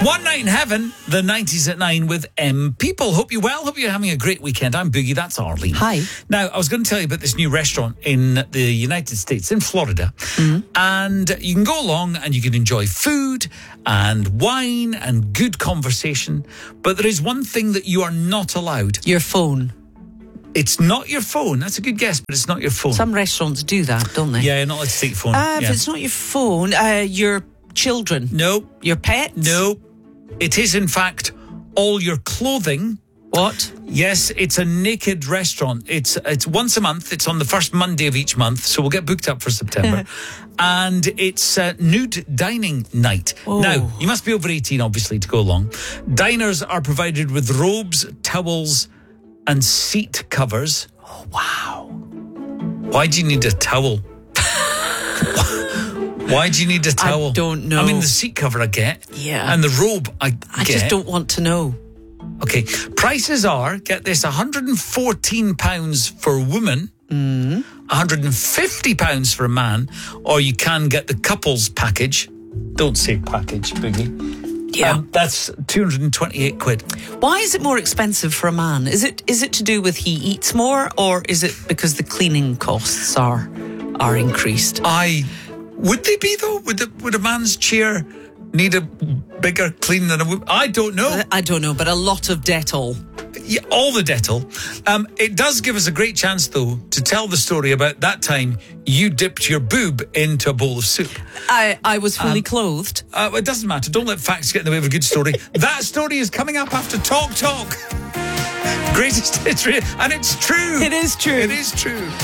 One Night in Heaven, the 90s at 9 with M People. Hope you're well. Hope you're having a great weekend. I'm Boogie. That's Arlene. Hi. Now, I was going to tell you about this new restaurant in the United States, in Florida. Mm-hmm. And you can go along and you can enjoy food and wine and good conversation. But there is one thing that you are not allowed. Your phone. It's not your phone. That's a good guess, but it's not your phone. Some restaurants do that, don't they? Yeah, you're not allowed to take your phone. If it's not your phone, your children. No. Your pets. No. It is, in fact, all your clothing. What? Yes, it's a naked restaurant. It's once a month. It's on the first Monday of each month, so we'll get booked up for September. And it's nude dining night. Oh. Now, you must be over 18, obviously, to go along. Diners are provided with robes, towels, and seat covers. Oh, wow. Why do you need a towel? Why do you need a towel? I don't know. I mean, the seat cover I get. Yeah. And the robe I get. just don't want to know. Okay. Prices are, get this, £114 for a woman, £150 for a man, or you can get the couples package. Don't say package, Boogie. Yeah. That's 228 quid. Why is it more expensive for a man? Is it to do with he eats more, or is it because the cleaning costs are increased? Would they be, though? Would a man's chair need a bigger clean than a woman? I don't know. I don't know, but a lot of Dettol. Yeah, all the Dettol. It does give us a great chance, though, to tell the story about that time you dipped your boob into a bowl of soup. I was fully clothed. It doesn't matter. Don't let facts get in the way of a good story. That story is coming up after Talk. Greatest history. And it's true. It is true. It is true.